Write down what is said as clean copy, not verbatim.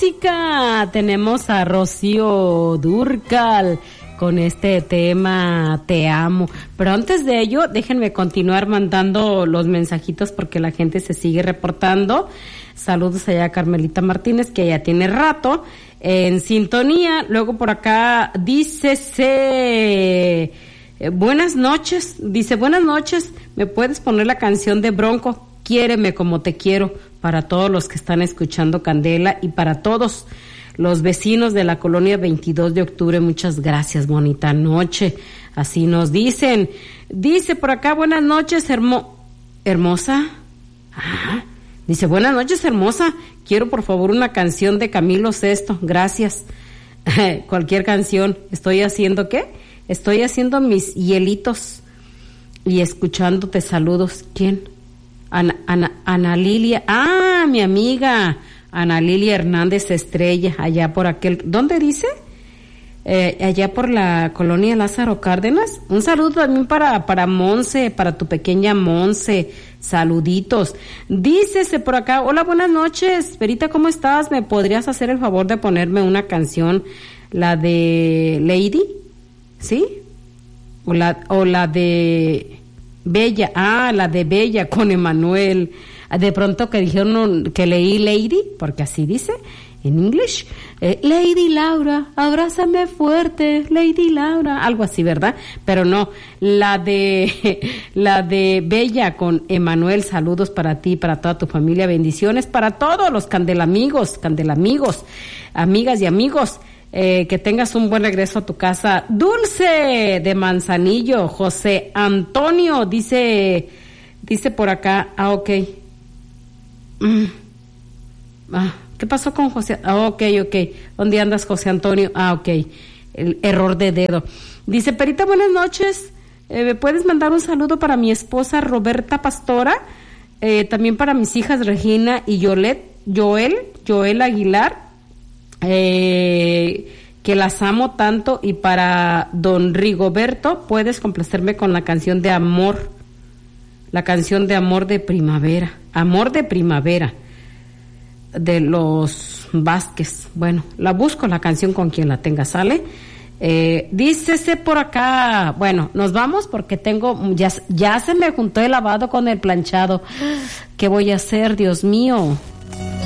música. Tenemos a Rocío Dúrcal con este tema Te amo. Pero antes de ello, déjenme continuar mandando los mensajitos porque la gente se sigue reportando. Saludos allá a Carmelita Martínez, que ya tiene rato en sintonía. Luego por acá dice buenas noches. Dice, buenas noches, ¿me puedes poner la canción de Bronco? Quiéreme como te quiero, para todos los que están escuchando Candela y para todos los vecinos de la colonia 22 de octubre. Muchas gracias, bonita noche. Así nos dicen. Dice por acá, buenas noches, hermosa. Dice, buenas noches, hermosa. Quiero por favor una canción de Camilo Sesto. Gracias. Cualquier canción. ¿Estoy haciendo qué? Estoy haciendo mis hielitos y escuchándote. Saludos. ¿Quién? Ana Lilia. Mi amiga Ana Lilia Hernández Estrella, allá por aquel, ¿dónde dice? Allá por la colonia Lázaro Cárdenas. Un saludo también para Monse, para tu pequeña Monse. Saluditos. Dícese por acá, hola, buenas noches, Verita, ¿cómo estás? ¿Me podrías hacer el favor de ponerme una canción, la de Lady? ¿Sí? O la de Bella. La de Bella con Emanuel. De pronto que dijeron que leí Lady, porque así dice en inglés. Lady Laura, abrázame fuerte, Lady Laura, algo así, ¿verdad? Pero no, la de Bella con Emanuel. Saludos para ti, para toda tu familia, bendiciones para todos los candelamigos, amigas y amigos. Que tengas un buen regreso a tu casa. Dulce de Manzanillo, José Antonio, dice por acá, ok. ¿Qué pasó con José? Ok. ¿Dónde andas, José Antonio? Ok. El error de dedo. Dice, Perita, buenas noches. ¿Me puedes mandar un saludo para mi esposa Roberta Pastora? También para mis hijas Regina y Joel Aguilar. Que las amo tanto. Y para don Rigoberto, puedes complacerme con la canción de amor. La canción de Amor de Primavera. Amor de Primavera. De los Vázquez. Bueno, la busco la canción con quien la tenga, ¿sale? Dícese por acá. Bueno, nos vamos porque ya se me juntó el lavado con el planchado. ¿Qué voy a hacer, Dios mío?